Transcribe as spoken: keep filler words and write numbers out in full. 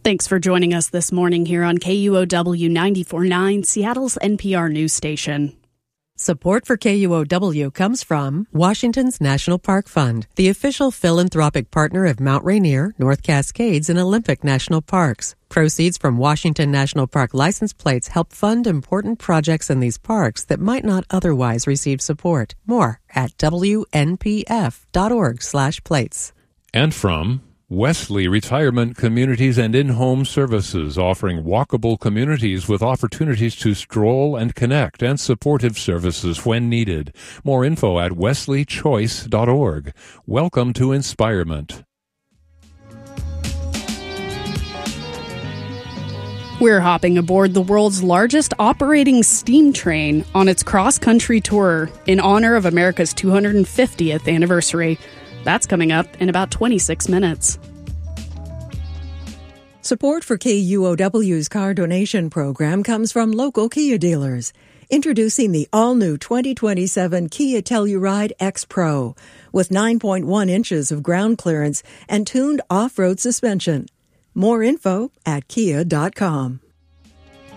Thanks for joining us this morning here on K U O W ninety-four point nine, Seattle's N P R news station. Support for K U O W comes from Washington's National Park Fund, the official philanthropic partner of Mount Rainier, North Cascades, and Olympic National Parks. Proceeds from Washington National Park license plates help fund important projects in these parks that might not otherwise receive support. More at W N P F dot org slash plates. And from Wesley Retirement Communities and In-Home Services, offering walkable communities with opportunities to stroll and connect and supportive services when needed. More info at wesley choice dot org. Welcome to Inspirement. We're hopping aboard the world's largest operating steam train on its cross-country tour in honor of America's two hundred fiftieth anniversary. That's coming up in about twenty-six minutes. Support for K U O W's car donation program comes from local Kia dealers. Introducing the all-new twenty twenty-seven Kia Telluride X Pro with nine point one inches of ground clearance and tuned off-road suspension. More info at kia dot com.